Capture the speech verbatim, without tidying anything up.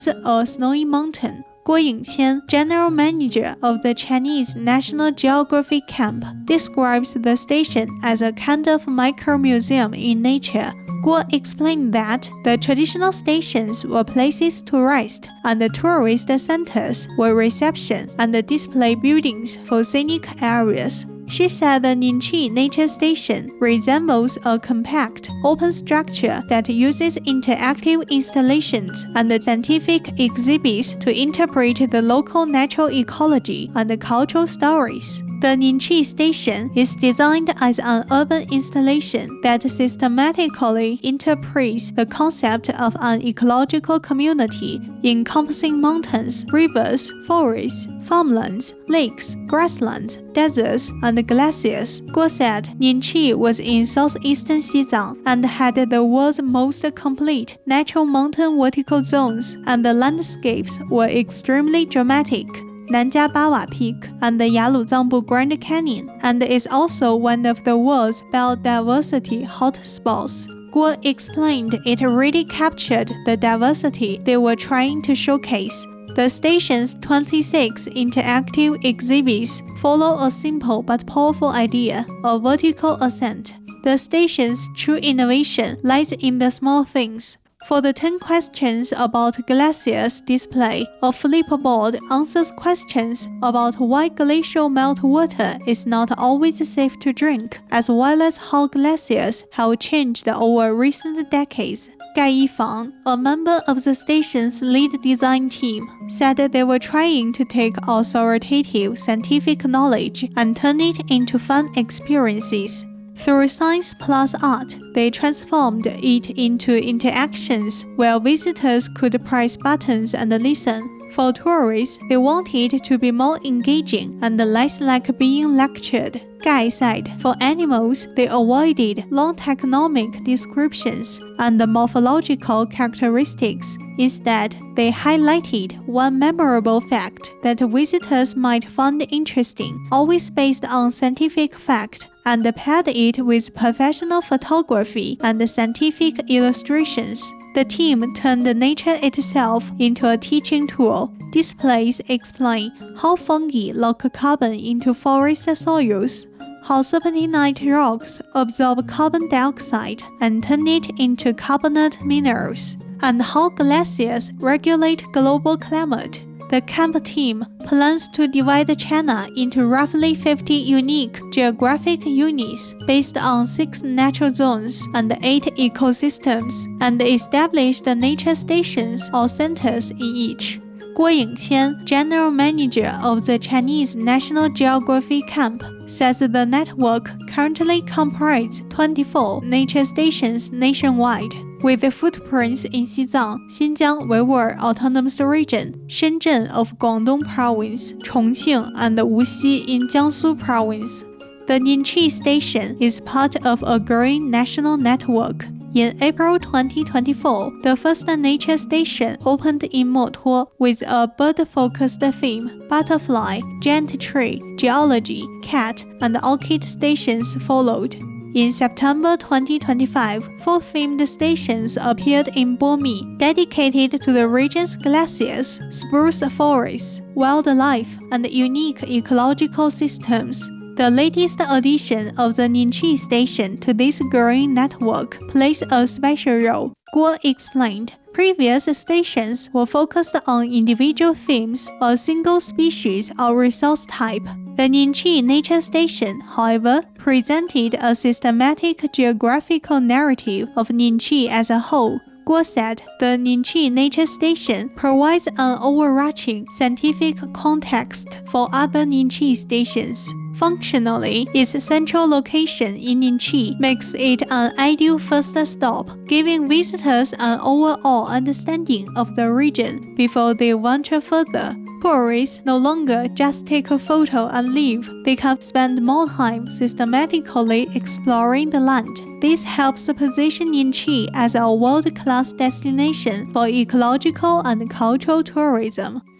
a snowy mountain. Guo Yingqian, general manager of the Chinese National Geographic Camp, describes the station as a kind of micro-museum in nature. Guo explained that the traditional stations were places to rest, and the tourist centers were reception and display buildings for scenic areas. She said the Ningqi Nature Station resembles a compact, open structure that uses interactive installations and scientific exhibits to interpret the local natural ecology and cultural stories. The Ningqi Station is designed as an urban installation that systematically interprets the concept of an ecological community encompassing mountains, rivers, forests, farmlands, lakes, grasslands, deserts, and glaciers. Guo said Ningqi was in southeastern Xizang and had the world's most complete natural mountain vertical zones, and the landscapes were extremely dramatic. Nanjia Bawa Peak and the Yaluzangbu Grand Canyon, and is also one of the world's biodiversity hotspots. Guo explained it really captured the diversity they were trying to showcase. The station's twenty-six interactive exhibits follow a simple but powerful idea, a vertical ascent. The station's true innovation lies in the small things. For the ten questions about glaciers display, a flipboard answers questions about why glacial meltwater is not always safe to drink, as well as how glaciers have changed over recent decades. Gai Yifang, a member of the station's lead design team, said they were trying to take authoritative scientific knowledge and turn it into fun experiences. Through science plus art, they transformed it into interactions where visitors could press buttons and listen. For tourists, they wanted it to be more engaging and less like being lectured. Gai said for animals, they avoided long taxonomic descriptions and morphological characteristics. Instead, they highlighted one memorable fact that visitors might find interesting, always based on scientific fact, and paired it with professional photography and scientific illustrations. The team turned nature itself into a teaching tool. Displays explain how fungi lock carbon into forest soils, how serpentinite rocks absorb carbon dioxide and turn it into carbonate minerals, and how glaciers regulate global climate. The camp team plans to divide China into roughly fifty unique geographic units based on six natural zones and eight ecosystems, and establish the nature stations or centers in each. Guo Yingqian, general manager of the Chinese National Geographic Camp, says the network currently comprises twenty-four nature stations nationwide, with footprints in Xizang, Xinjiang Weiwur Autonomous Region, Shenzhen of Guangdong Province, Chongqing, and Wuxi in Jiangsu Province. The Ningqi Station is part of a growing national network. In April twenty twenty-four, the first nature station opened in Motuo with a bird-focused theme. Butterfly, giant tree, geology, cat, and orchid stations followed. In September twenty twenty-five, four themed stations appeared in Bomi, dedicated to the region's glaciers, spruce forests, wildlife, and unique ecological systems. The latest addition of the Ningqi Station to this growing network plays a special role, Guo explained. Previous stations were focused on individual themes, a single species or resource type. The Ningqi Nature Station, however, presented a systematic geographical narrative of Ningqi as a whole. Guo said the Ningqi Nature Station provides an overarching scientific context for other Ningqi stations. Functionally, its central location in Ningqi makes it an ideal first stop, giving visitors an overall understanding of the region before they venture further. Tourists no longer just take a photo and leave. They can spend more time systematically exploring the land. This helps position Ningqi as a world-class destination for ecological and cultural tourism.